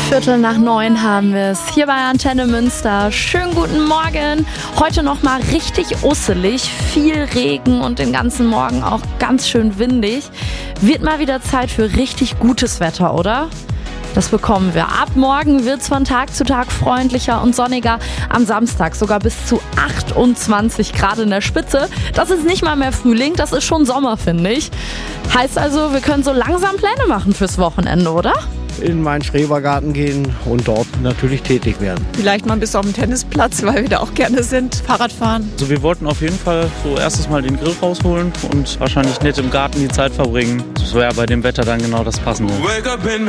8:15 haben wir es hier bei Antenne Münster. Schönen guten Morgen. Heute noch mal richtig usselig, viel Regen und den ganzen Morgen auch ganz schön windig. Wird mal wieder Zeit für richtig gutes Wetter, oder? Das bekommen wir. Ab morgen wird es von Tag zu Tag freundlicher und sonniger. Am Samstag sogar bis zu 28 Grad in der Spitze. Das ist nicht mal mehr Frühling, das ist schon Sommer, finde ich. Heißt also, wir können so langsam Pläne machen fürs Wochenende, oder? In meinen Schrebergarten gehen und dort natürlich tätig werden. Vielleicht mal bis auf den Tennisplatz, weil wir da auch gerne sind, Fahrrad fahren. Also wir wollten auf jeden Fall so erstes Mal den Grill rausholen und wahrscheinlich nett im Garten die Zeit verbringen. Das wäre bei dem Wetter dann genau das Passende.